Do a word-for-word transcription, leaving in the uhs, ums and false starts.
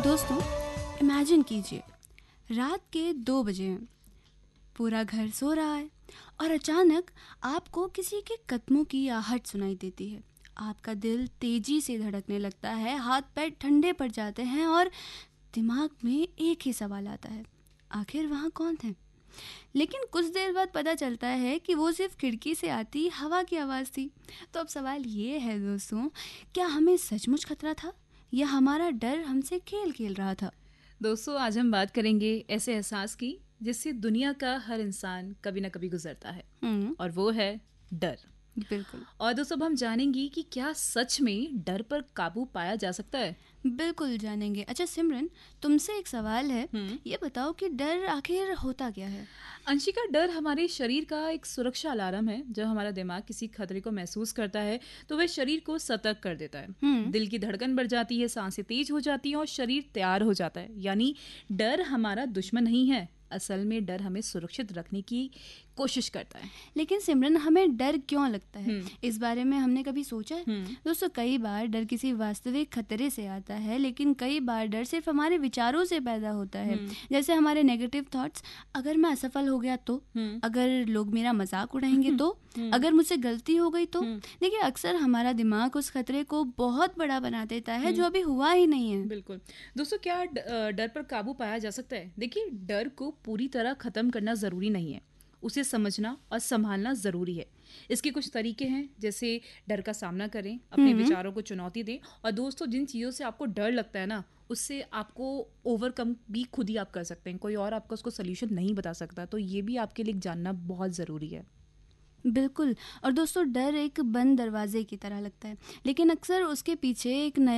दोस्तों, इमेजिन कीजिए, रात के दो बजे हैं, पूरा घर सो रहा है और अचानक आपको किसी के कदमों की आहट सुनाई देती है। आपका दिल तेजी से धड़कने लगता है, हाथ पैर ठंडे पड़ जाते हैं और दिमाग में एक ही सवाल आता है, आखिर वहाँ कौन है? लेकिन कुछ देर बाद पता चलता है कि वो सिर्फ खिड़की से आती हवा की आवाज़ थी। तो अब सवाल ये है दोस्तों, क्या हमें सचमुच खतरा था या हमारा डर हमसे खेल खेल रहा था? दोस्तों, आज हम बात करेंगे ऐसे एहसास की जिससे दुनिया का हर इंसान कभी ना कभी गुजरता है, हम्म, और वो है डर। बिल्कुल और दोस्तों, अब हम जानेंगे कि क्या सच में डर पर काबू पाया जा सकता है। बिल्कुल जानेंगे। अच्छा सिमरन, तुमसे एक सवाल है, हम्म ये बताओ कि डर आखिर होता क्या है? अंशिका, डर हमारे शरीर का एक सुरक्षा अलार्म है। जब हमारा दिमाग किसी खतरे को महसूस करता है तो वह शरीर को सतर्क कर देता है। हम्म दिल की धड़कन बढ़ जाती है, सांसें तेज हो जाती हैं और शरीर तैयार हो जाता है। यानी डर हमारा दुश्मन नहीं है, असल में डर हमें सुरक्षित रखने की कोशिश करता है। लेकिन सिमरन, हमें डर क्यों लगता है, हम्म इस बारे में हमने कभी सोचा है? हम्म दोस्तों, कई बार डर किसी वास्तविक खतरे से आता है, लेकिन कई बार डर सिर्फ हमारे विचारों से पैदा होता है। हम्म जैसे हमारे नेगेटिव थॉट्स, अगर मैं असफल हो गया तो, हम्म अगर लोग मेरा मजाक उड़ाएंगे तो, अगर मुझसे गलती हो गई तो। हम्म। देखिए, अक्सर हमारा दिमाग उस खतरे को बहुत बड़ा बना देता है हम्म। जो अभी हुआ ही नहीं है। बिल्कुल। दोस्तों, क्या ड- अ, डर पर काबू पाया जा सकता है? देखिए, डर को पूरी तरह खत्म करना जरूरी नहीं है, उसे समझना और संभालना जरूरी है। इसके कुछ तरीके हैं, जैसे डर का सामना करें, अपने हम्म विचारों को चुनौती दें, और दोस्तों, जिन चीज़ों से आपको डर लगता है ना, उससे आपको ओवरकम भी खुद ही आप कर सकते हैं। कोई और आपको उसको सोल्यूशन नहीं बता सकता, तो ये भी आपके लिए जानना बहुत ज़रूरी है। बिल्कुल। और दोस्तों, डर एक बंद दरवाजे की तरह लगता है, लेकिन अक्सर उसके पीछे एक नया